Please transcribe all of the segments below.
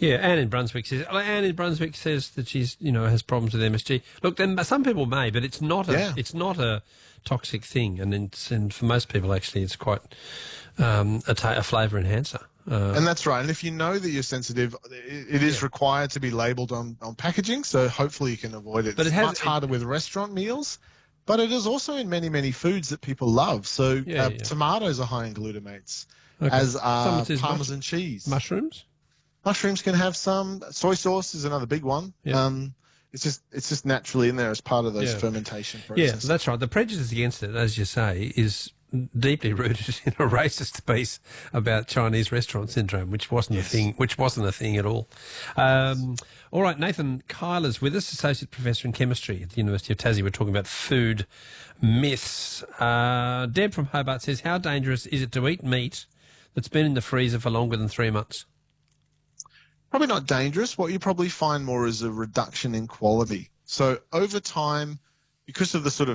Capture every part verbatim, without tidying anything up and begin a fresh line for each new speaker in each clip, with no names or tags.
Yeah, Anne in Brunswick says. Anne in Brunswick says that she's, you know, has problems with M S G. Look, then some people may, but it's not a,
Yeah.
it's not a toxic thing, and it's, and for most people, actually, it's quite um, a, ta- a flavour enhancer. Uh,
And that's right. And if you know that you're sensitive, it, it is
Yeah.
required to be labelled on, on packaging, so hopefully you can avoid it.
But it
It's
has-
much harder with restaurant meals, but it is also in many, many foods that people love. So
Yeah,
uh,
yeah.
tomatoes are high in glutamates,
Okay.
as are
Someone says
Parmesan
mush-
cheese.
mushrooms.
Mushrooms can have some. Soy sauce is another big one.
Yeah.
Um, it's just it's just naturally in there as part of those
Yeah.
fermentation
Yeah,
processes.
that's right. The prejudice against it, as you say, is deeply rooted in a racist piece about Chinese restaurant syndrome, which wasn't
Yes.
a thing. Which wasn't a thing at all. Um, all right, Nathan Kyler's with us, associate professor in chemistry at the University of Tassie. We're talking about food myths. Uh, Deb from Hobart says, "How dangerous is it to eat meat that's been in the freezer for longer than three months?"
Probably not dangerous. What you probably find more is a reduction in quality. So over time, because of the sort of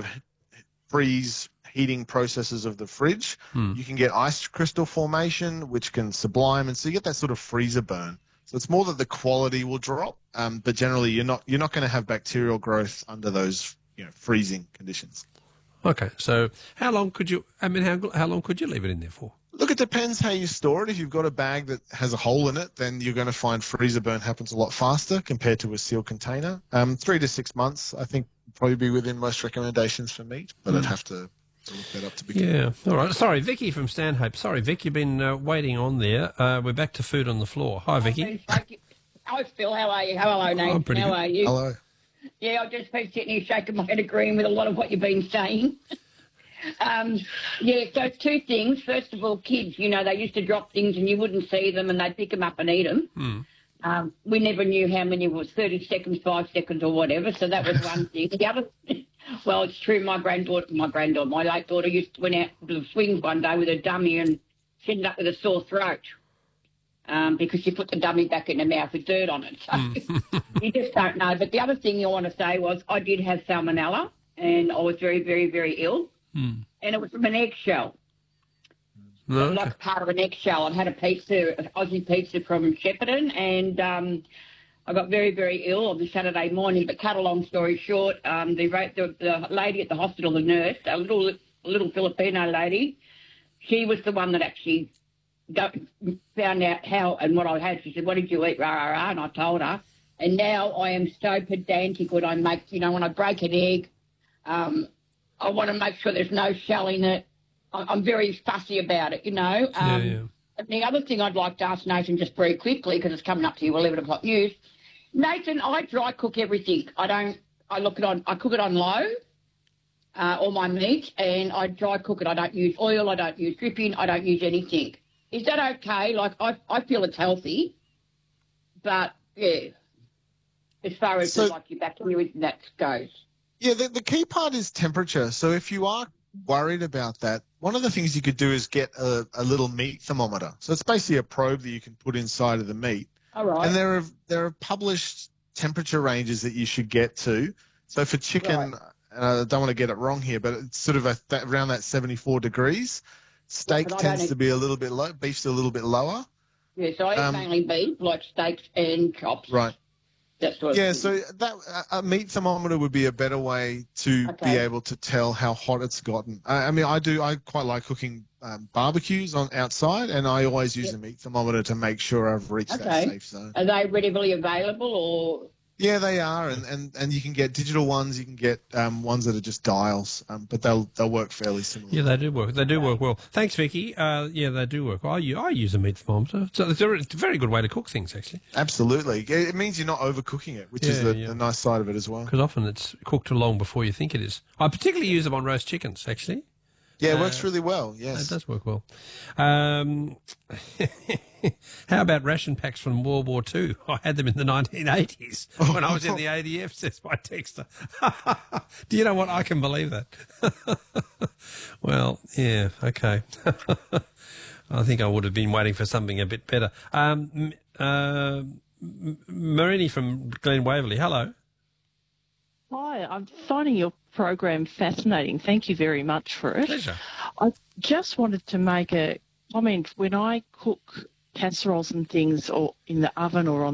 freeze heating processes of the fridge,
Hmm.
you can get ice crystal formation, which can sublime, and so you get that sort of freezer burn. So it's more that the quality will drop, um, but generally you're not you're not going to have bacterial growth under those you know freezing conditions.
Okay, so how long could you? I mean, how how long could you leave it in there for?
Look, it depends how you store it. If you've got a bag that has a hole in it, then you're going to find freezer burn happens a lot faster compared to a sealed container. Um, three to six months, I think, would probably be within most recommendations for meat, but I'd have to, to look that up to begin.
Yeah, all right. Sorry, Vicky from Stanhope. Sorry, Vic, you've been uh, waiting on there. Uh, we're back to food on the floor. Hi, Vicky.
Hi, Phil. How are you? Hello, Nathan.
I'm pretty
How
good.
are you?
Hello.
Yeah, I've just been sitting here shaking my head, agreeing with a lot of what you've been saying. um, yeah, so two things. First of all, kids, you know, they used to drop things and you wouldn't see them and they'd pick them up and eat them.
Mm.
Um, we never knew how many it was, thirty seconds, five seconds or whatever, so that was one thing. The other, well, it's true, my granddaughter, my granddaughter, my late daughter used to went out to the swings one day with a dummy and she ended up with a sore throat. Um, because she put the dummy back in her mouth with dirt on it. So you just don't know. But the other thing I want to say was I did have salmonella and I was very, very, very ill.
Mm.
And it was from an eggshell.
No, okay.
Like part of an eggshell. I'd had a pizza, an Aussie pizza from Shepparton, and um, I got very, very ill on the Saturday morning. But cut a long story short, um, the, the, the lady at the hospital, the nurse, a little, little Filipino lady, she was the one that actually Go, found out how and what I had. She said, "What did you eat?" Rah, rah, rah, and I told her. And now I am so pedantic when I make, you know, when I break an egg, um, I want to make sure there's no shell in it. I, I'm very fussy about it, you know. Um,
Yeah, yeah.
And the other thing I'd like to ask Nathan just very quickly, because it's coming up to you, eleven o'clock news. Nathan, I dry cook everything. I don't, I look it on, I cook it on low, uh, all my meat, and I dry cook it. I don't use oil, I don't use dripping, I don't use anything. Is that okay? Like, I I feel it's healthy, but, yeah, as far as,
So-
the, like, your bacteria and that goes.
Yeah, the, the key part is temperature. So if you are worried about that, one of the things you could do is get a, a little meat thermometer. So it's basically a probe that you can put inside of the meat.
All right.
And there are there are published temperature ranges that you should get to. So for chicken,
Right.
and I don't want to get it wrong here, but it's sort of a, that, around that seventy-four degrees. Steak
but I
tends
don't
to be a little bit low. Beef's a little bit lower.
Yeah, so I eat
um,
mainly beef, like steaks and chops.
Right.
That sort of
Yeah,
thing.
so that a meat thermometer would be a better way to be
Okay.
able to tell how hot it's gotten. I, I mean, I do. I quite like cooking um, barbecues on outside, and I always use
Yep.
a meat thermometer to make sure I've reached that
Okay.
safe zone.
Are they readily available or...
Yeah, they are, and, and, and you can get digital ones. You can get um, ones that are just dials, um, but they'll they'll work fairly similar.
Yeah, they do work. They do work well. Thanks, Vicky. Uh, yeah, they do work. I, u- I use a meat thermometer. So it's a, it's a very good way to cook things, actually,
Absolutely, it it means you're not overcooking it, which is
Yeah,
the,
yeah.
the nice side of it as well.
because often it's cooked long before you think it is. I particularly use them on roast chickens, actually.
Yeah, it
Uh,
works really well.
It
Yes.
does work well. Um, how about ration packs from World War Two? I had them in the nineteen eighties when I was in the A D F, says my texter. Do you know what? I can believe that. Well, yeah, okay. I think I would have been waiting for something a bit better. Um, m- uh, M- Marini from Glen Waverley, hello.
Hi, I'm finding your program fascinating. Thank you very much for it.
Pleasure.
I just wanted to make a comment. When I cook casseroles and things or in the oven or on